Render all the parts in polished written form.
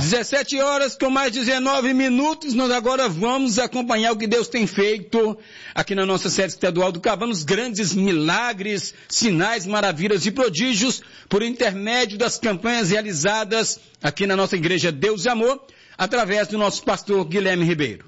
17 horas com mais 19 minutos, nós agora vamos acompanhar o que Deus tem feito aqui na nossa sede estadual do Cabana, os grandes milagres, sinais, maravilhas e prodígios por intermédio das campanhas realizadas aqui na nossa igreja Deus e Amor, através do nosso pastor Guilherme Ribeiro.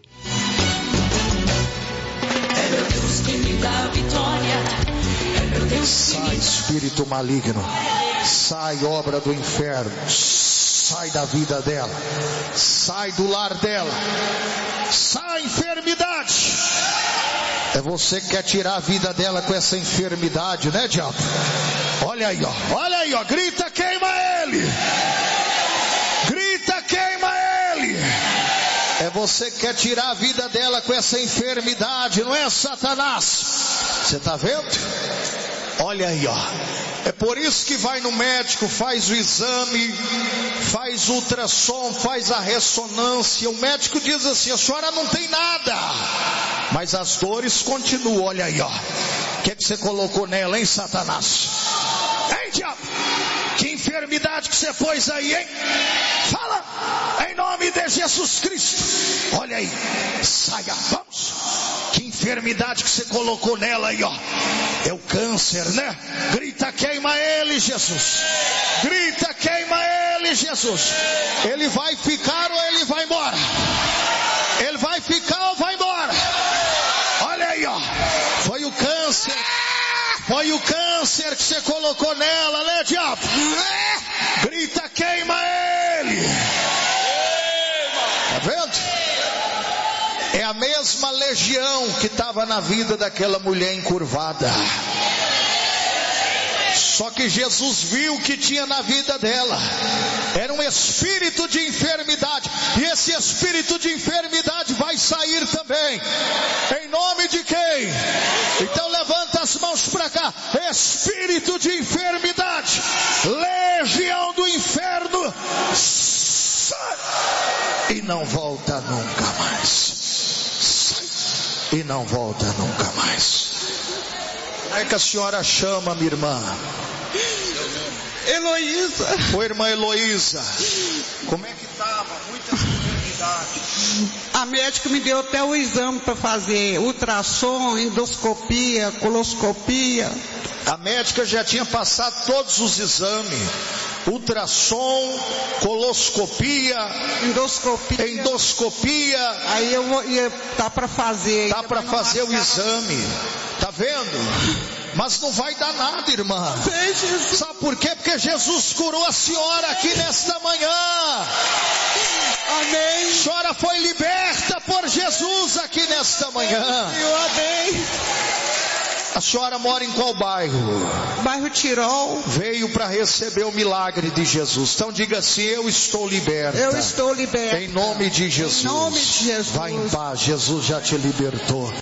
É meu Deus que me dá a vitória, é meu Deus que sai espírito maligno, sai obra do inferno, sai da vida dela, sai do lar dela, sai enfermidade. É você que quer tirar a vida dela com essa enfermidade, né, diabo? Olha aí, ó, grita, queima ele! Grita, queima ele! É você que quer tirar a vida dela com essa enfermidade, não é, Satanás? Você está vendo? Olha aí, ó. É por isso que vai no médico, faz o exame, faz o ultrassom, faz a ressonância. O médico diz assim: a senhora não tem nada, mas as dores continuam. Olha aí, ó. O que é que você colocou nela, hein, Satanás? Hein, diabo? Que enfermidade que você pôs aí, hein? Fala, em nome de Jesus Cristo. Olha aí, saia, vamos. Que enfermidade que você colocou nela aí, ó. É o câncer, né? Grita, queima ele, Jesus. Grita, queima ele, Jesus. Ele vai ficar ou ele vai embora? Ele vai ficar ou vai embora? Olha aí, ó. Foi o câncer. Foi o câncer que você colocou nela, né, diabo? Grita, queima ele. Tá vendo? É a mesma legião que estava na vida daquela mulher encurvada. Só que Jesus viu que tinha na vida dela era um espírito de enfermidade, e esse espírito de enfermidade vai sair também, em nome de quem? Então levanta as mãos para cá. Espírito de enfermidade, legião do inferno, sai e não volta nunca mais. Sai e não volta nunca mais. Como é que a senhora chama, minha irmã? Heloísa. Ô, irmã Heloísa, como é que estava? Muitas enfermidades. A médica me deu até o exame para fazer ultrassom, endoscopia, coloscopia. A médica já tinha passado todos os exames: ultrassom, coloscopia, endoscopia. Aí tá para fazer. Tá para fazer o exame. Tá vendo? Mas não vai dar nada, irmã. Sabe por quê? Porque Jesus curou a senhora aqui nesta manhã. Amém. A senhora foi liberta por Jesus aqui nesta manhã. Amém. A senhora mora em qual bairro? Bairro Tirol. Veio para receber o milagre de Jesus. Então diga assim: eu estou liberta. Eu estou liberta. Em nome de Jesus. Em nome de Jesus. Vai em paz, Jesus já te libertou.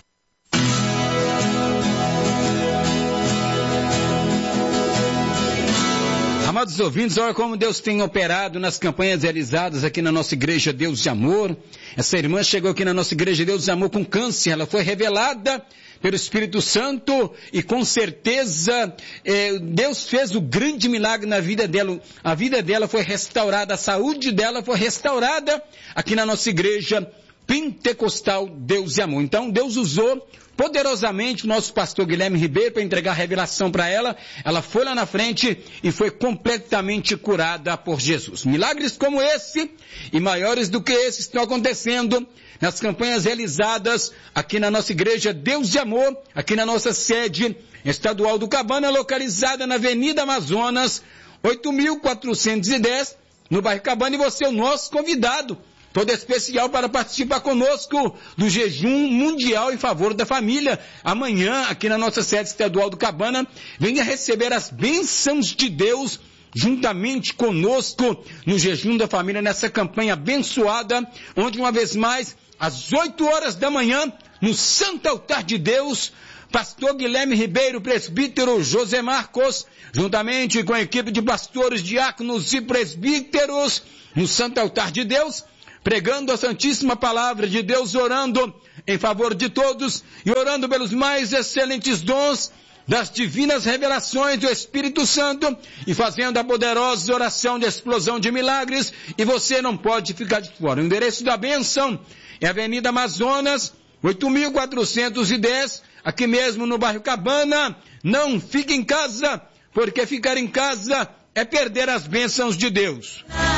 Amados ouvintes, olha como Deus tem operado nas campanhas realizadas aqui na nossa igreja Deus de Amor. Essa irmã chegou aqui na nossa igreja Deus de Amor com câncer. Ela foi revelada pelo Espírito Santo e com certeza Deus fez o grande milagre na vida dela. A vida dela foi restaurada, a saúde dela foi restaurada aqui na nossa igreja Pentecostal Deus de Amor. Então Deus usou poderosamente o nosso pastor Guilherme Ribeiro para entregar a revelação para ela. Ela foi lá na frente e foi completamente curada por Jesus. Milagres como esse e maiores do que esse estão acontecendo nas campanhas realizadas aqui na nossa igreja Deus de Amor, aqui na nossa sede estadual do Cabana, localizada na Avenida Amazonas, 8.410, no bairro Cabana, e você é o nosso convidado, todo especial, para participar conosco do jejum mundial em favor da família. Amanhã, aqui na nossa sede estadual do Cabana, venha receber as bênçãos de Deus juntamente conosco no jejum da família, nessa campanha abençoada, onde uma vez mais, às 8 horas da manhã, no Santo Altar de Deus, pastor Guilherme Ribeiro, presbítero José Marcos, juntamente com a equipe de pastores, diáconos e presbíteros, no Santo Altar de Deus, pregando a Santíssima Palavra de Deus, orando em favor de todos e orando pelos mais excelentes dons das divinas revelações do Espírito Santo e fazendo a poderosa oração de explosão de milagres, e você não pode ficar de fora. O endereço da bênção é Avenida Amazonas, 8.410, aqui mesmo no bairro Cabana. Não fique em casa, porque ficar em casa é perder as bênçãos de Deus.